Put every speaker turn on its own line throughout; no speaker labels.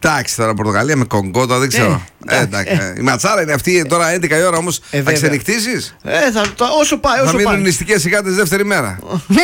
Εντάξει, τώρα Πορτογαλία με Κονγκό, το δεν ξέρω. Εντάξει. Η ματσάρα είναι αυτή τώρα 11 η ώρα όμως. Θα ξενυχτήσεις?
Όσο πάει.
Θα μείνουν νηστικές οι γάτες δεύτερη μέρα.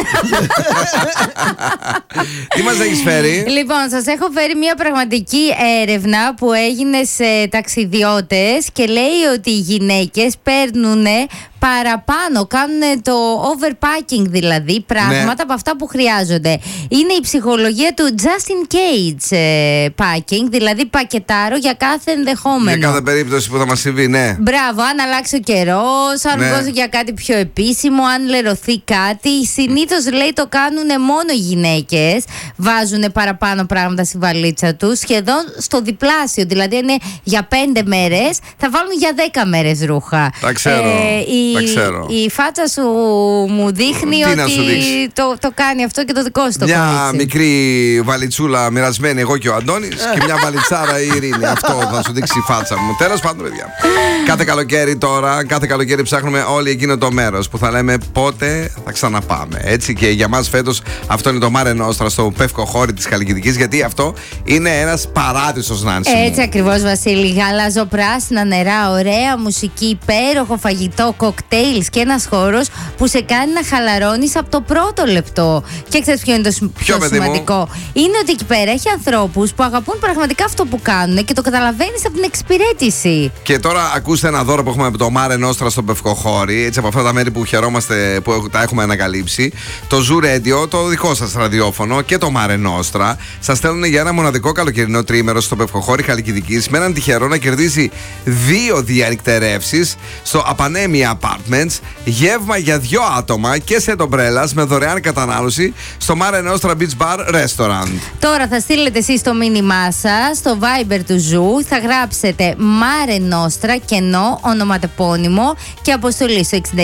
Τι μας έχεις φέρει?
Λοιπόν, σας έχω φέρει μια πραγματική έρευνα που έγινε σε ταξιδιώτες και λέει ότι οι γυναίκες παίρνουν παραπάνω, κάνουν το overpacking, δηλαδή πράγματα από αυτά που χρειάζονται. Είναι η ψυχολογία του just in case packing, δηλαδή πακετάρω για κάθε ενδεχόμενο.
Για κάθε περίπτωση που θα μας συμβεί, ναι.
Μπράβο, αν αλλάξει ο καιρός, αν βγω για κάτι πιο επίσημο, αν λερωθεί κάτι. Συνήθως λέει το κάνουν μόνο οι γυναίκες. Βάζουν παραπάνω πράγματα στη βαλίτσα τους, σχεδόν στο διπλάσιο. Δηλαδή, αν είναι για 5 μέρες, θα βάλουν για 10 μέρες ρούχα.
Τα ξέρω.
Η φάτσα σου μου δείχνει ότι το κάνει αυτό και το δικό σου το
μια
κορίτσι.
μικρή βαλιτσούλα μοιρασμένη εγώ και ο Αντώνης και μια βαλιτσάρα η Ειρήνη. Αυτό θα σου δείξει η φάτσα μου. Τέλος πάντων, παιδιά. Κάθε καλοκαίρι τώρα, κάθε καλοκαίρι ψάχνουμε όλοι εκείνο το μέρος που θα λέμε πότε θα ξαναπάμε. Έτσι, και για μας φέτος αυτό είναι το Mare Nostra στο Πεύκο Χώρη της Χαλκιδικής, γιατί αυτό είναι ένας παράδεισος, Νάνση.
Έτσι ακριβώς, Βασίλη. Γαλαζοπράσινα νερά, ωραία μουσική, υπέροχο φαγητό, κοκτέιλς και ένας χώρος που σε κάνει να χαλαρώνεις από το πρώτο λεπτό. Και ξέρεις ποιο είναι το πιο σημαντικό? Είναι ότι εκεί πέρα έχει ανθρώπους που αγαπούν πραγματικά αυτό που κάνουν και το καταλαβαίνεις από την εξυπηρέτηση.
Και τώρα ακούστε ένα δώρο που έχουμε από το Mare Nostra στο Πευκοχώρι, έτσι από αυτά τα μέρη που χαιρόμαστε που τα έχουμε ανακαλύψει. Το Zoo Radio, το δικό σας ραδιόφωνο και το Mare Nostra σας στέλνουν για ένα μοναδικό καλοκαιρινό τρίμερο στο Πευκοχώρι Χαλκιδικής με έναν τυχερό να κερδίσει 2 διανυκτερεύσεις στο Απανέμια Apartments, γεύμα για 2 άτομα και σε ομπρέλας με δωρεάν κατανάλωση στο Mare Nostra Beach Bar Restaurant.
Τώρα θα στείλετε εσείς το μήνυμά σας στο Viber του Zoo, θα γράψετε Mare Nostra κενό ονοματεπώνυμο και αποστολή στο 6931 908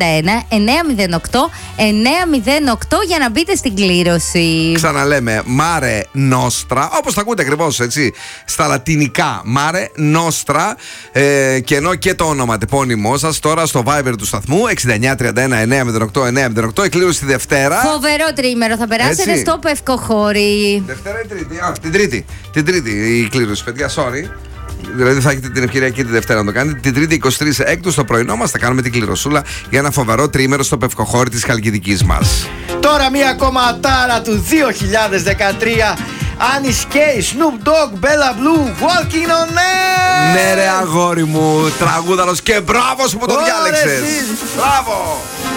908 για να μπείτε στην κλήρωση.
Ξαναλέμε Mare Nostra, όπως τα ακούτε ακριβώς, έτσι, στα λατινικά Mare Nostra, κενό και το ονοματεπώνυμό σας τώρα στο Viber του σταθμού 6931 908 908. Εκλήρωση τη Δευτέρα.
Φοβερό τρίμερο θα περάσετε, έτσι, στο Πευκοχώρι.
Δευτέρα ή Τρίτη? Την Τρίτη η κλήρωση, παιδιά, sorry. Δηλαδή θα έχετε την ευκαιρία και τη Δευτέρα να το κάνετε. Την Τρίτη 23 Έκτου στο πρωινό μας θα κάνουμε την κληροσούλα για ένα φοβερό τρίμερο στο Πευκοχώρι της Χαλκιδικής μας.
Τώρα μία ακόμα ατάρα του 2013. Άνις Κέι, Snoop Dogg, Bella Blue, Walking on Air.
Ναι ρε αγόρι μου, τραγούδαρος, και μπράβο σου που το διάλεξες.
Μπράβο.